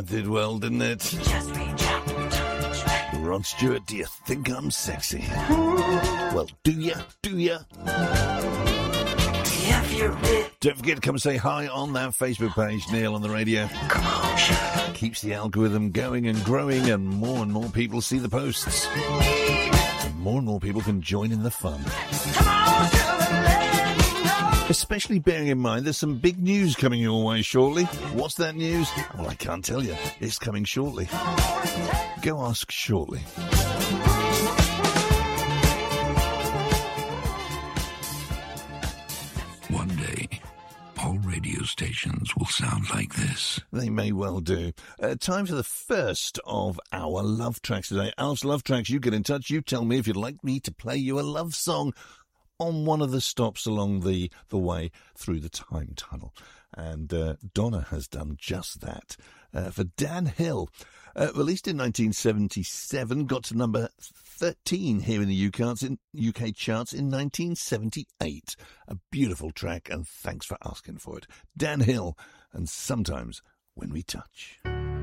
That did well, didn't it? Just reach out and touch. Rod Stewart, do you think I'm sexy? Well, do ya? Do ya? If you're rich. Don't forget to come and say hi on that Facebook page, Neil on the Radio. Come on, Shirley. Keeps the algorithm going and growing, and more people see the posts. And more people can join in the fun. Come on, Shirley, let me know. Especially bearing in mind there's some big news coming your way shortly. What's that news? Well, I can't tell you. It's coming shortly. Go ask shortly. One day, all radio stations will sound like this. They may well do. Time for the first of our love tracks today. Alf's Love Tracks. You get in touch. You tell me if you'd like me to play you a love song on one of the stops along the way through the time tunnel. And Donna has done just that for Dan Hill. Released in 1977, got to number 13 here in the UK charts in 1978. A beautiful track, and thanks for asking for it. Dan Hill, and Sometimes When We Touch.